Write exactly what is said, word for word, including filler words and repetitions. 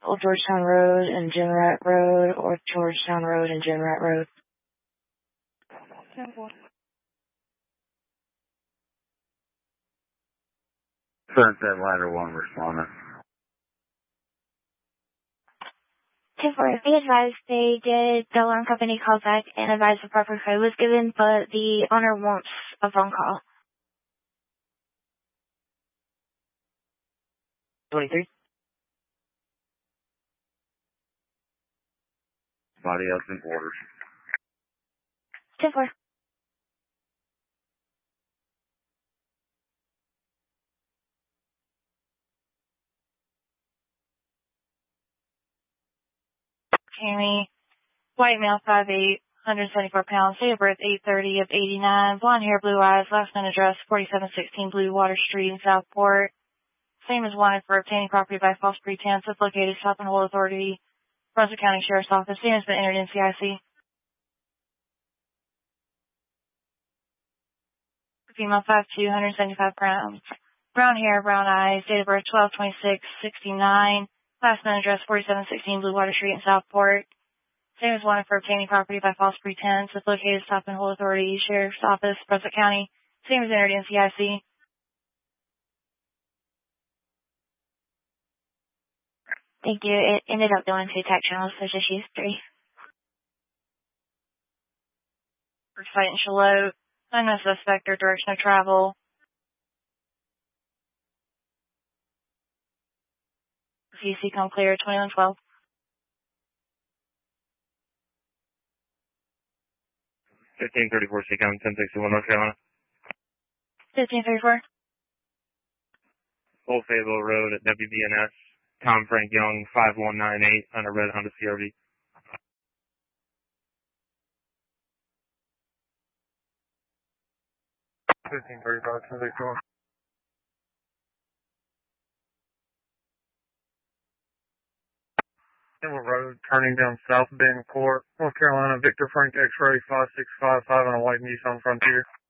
Old Georgetown Road and Jim Rat Road, or Georgetown Road and Jim Rat Road. ten four. Sunset Ladder one responding. ten four, be advised they did, the alarm company called back and advised the proper code was given, but the owner wants a phone call. twenty-three. Body else in orders. ten four. Tammy, white male, five eight, one hundred seventy-four pounds, date of birth eight thirty of eighty-nine, blonde hair, blue eyes, last known address forty-seven sixteen Blue Water Street in Southport. Same as wanted for obtaining property by false pretense. It's located South and Whole Authority, Brunswick County Sheriff's Office. Same has been entered in C I C. Female, five two, one hundred seventy-five pounds, brown hair, brown eyes, date of birth twelve twenty-six sixty-nine, last known address forty-seven sixteen Blue Water Street in Southport. Same as wanted for obtaining property by false pretense. It's located South and Whole Authority, Sheriff's Office, Brunswick County. Same as entered in C I C. Thank you. It ended up going to attack channels, so just use three. For site in Shalot, unknown suspect or direction of travel. C C come clear, twenty-one twelve. fifteen thirty-four, C come ten sixty-one, North Carolina. fifteen thirty-four. Old Fayetteville Road at W B N S. Tom Frank Young, five one nine eight, on a red Honda C R V. fifteen thirty-five, ten sixty-one. Fayetteville Road, turning down South Bend Court, North Carolina, Victor Frank X-Ray five six five five on a white Nissan Frontier.